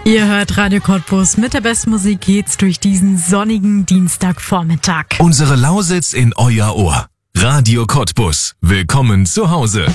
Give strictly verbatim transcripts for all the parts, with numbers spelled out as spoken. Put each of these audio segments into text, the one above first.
Ihr hört Radio Cottbus. Mit der besten Musik geht's durch diesen sonnigen Dienstagvormittag. Unsere Lausitz in euer Ohr. Radio Cottbus. Willkommen zu Hause.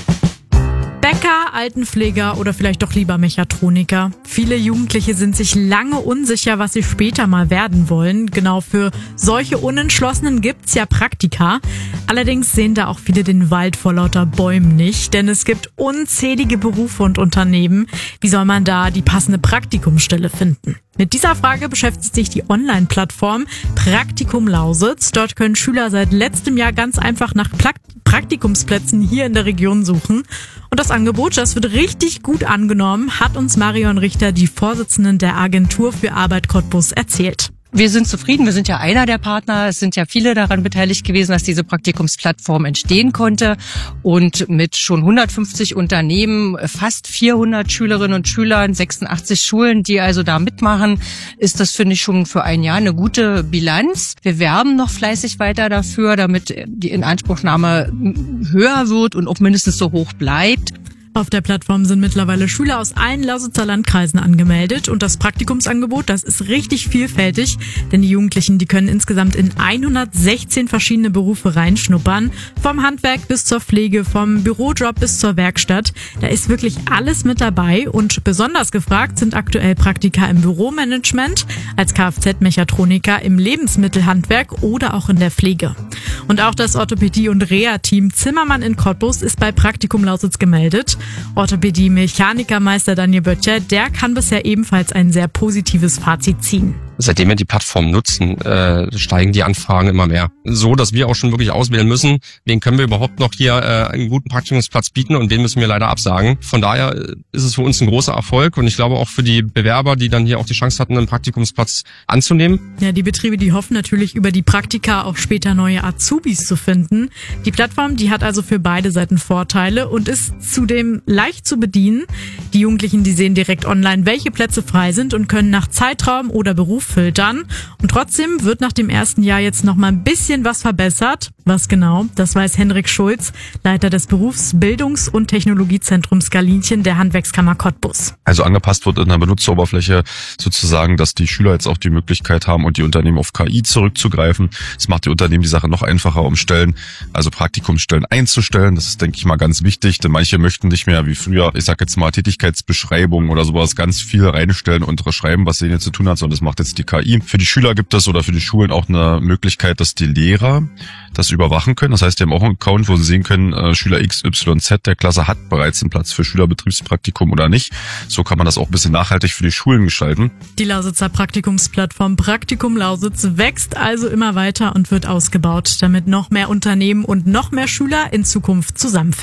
Bäcker, Altenpfleger oder vielleicht doch lieber Mechatroniker. Viele Jugendliche sind sich lange unsicher, was sie später mal werden wollen. Genau für solche Unentschlossenen gibt's ja Praktika. Allerdings sehen da auch viele den Wald vor lauter Bäumen nicht, denn es gibt unzählige Berufe und Unternehmen. Wie soll man da die passende Praktikumsstelle finden? Mit dieser Frage beschäftigt sich die Online-Plattform Praktikum Lausitz. Dort können Schüler seit letztem Jahr ganz einfach nach Praktikumsplätzen hier in der Region suchen. Und das Angebot, das wird richtig gut angenommen, hat uns Marion Richter, die Vorsitzende der Agentur für Arbeit Cottbus, erzählt. Wir sind zufrieden. Wir sind ja einer der Partner. Es sind ja viele daran beteiligt gewesen, dass diese Praktikumsplattform entstehen konnte. Und mit schon hundertfünfzig Unternehmen, fast vierhundert Schülerinnen und Schülern, sechsundachtzig Schulen, die also da mitmachen, ist das, finde ich, schon für ein Jahr eine gute Bilanz. Wir werben noch fleißig weiter dafür, damit die Inanspruchnahme höher wird und auch mindestens so hoch bleibt. Auf der Plattform sind mittlerweile Schüler aus allen Lausitzer Landkreisen angemeldet und das Praktikumsangebot, das ist richtig vielfältig, denn die Jugendlichen, die können insgesamt in hundertsechzehn verschiedene Berufe reinschnuppern, vom Handwerk bis zur Pflege, vom Bürojob bis zur Werkstatt. Da ist wirklich alles mit dabei und besonders gefragt sind aktuell Praktika im Büromanagement, als Kfz-Mechatroniker, im Lebensmittelhandwerk oder auch in der Pflege. Und auch das Orthopädie- und Reha-Team Zimmermann in Cottbus ist bei Praktikum Lausitz gemeldet. Orthopädie-Mechanikermeister Daniel Böttcher, der kann bisher ebenfalls ein sehr positives Fazit ziehen. Seitdem wir die Plattform nutzen, äh, steigen die Anfragen immer mehr. So, dass wir auch schon wirklich auswählen müssen, wen können wir überhaupt noch hier äh, einen guten Praktikumsplatz bieten und wen müssen wir leider absagen. Von daher ist es für uns ein großer Erfolg und ich glaube auch für die Bewerber, die dann hier auch die Chance hatten, einen Praktikumsplatz anzunehmen. Ja, die Betriebe, die hoffen natürlich über die Praktika auch später neue Azubis zu finden. Die Plattform, die hat also für beide Seiten Vorteile und ist zudem leicht zu bedienen. Die Jugendlichen, die sehen direkt online, welche Plätze frei sind und können nach Zeitraum oder Beruf filtern. Und trotzdem wird nach dem ersten Jahr jetzt noch mal ein bisschen was verbessert. Was genau? Das weiß Henrik Schulz, Leiter des Berufsbildungs- und Technologiezentrums Galinchen der Handwerkskammer Cottbus. Also angepasst wird in der Benutzeroberfläche sozusagen, dass die Schüler jetzt auch die Möglichkeit haben und die Unternehmen auf K I zurückzugreifen. Das macht die Unternehmen die Sache noch einfacher, um Stellen, also Praktikumsstellen einzustellen. Das ist, denke ich mal, ganz wichtig, denn manche möchten nicht mehr wie früher, ich sag jetzt mal Tätigkeitsbeschreibungen oder sowas, ganz viel reinstellen und schreiben, was denen jetzt zu tun hat, sondern das macht jetzt die K I. Für die Schüler gibt es oder für die Schulen auch eine Möglichkeit, dass die Lehrer das überwachen können. Das heißt, die haben auch einen Account, wo sie sehen können, äh, Schüler X Y Z der Klasse hat bereits einen Platz für Schülerbetriebspraktikum oder nicht. So kann man das auch ein bisschen nachhaltig für die Schulen gestalten. Die Lausitzer Praktikumsplattform Praktikum Lausitz wächst also immer weiter und wird ausgebaut, damit noch mehr Unternehmen und noch mehr Schüler in Zukunft zusammenfinden.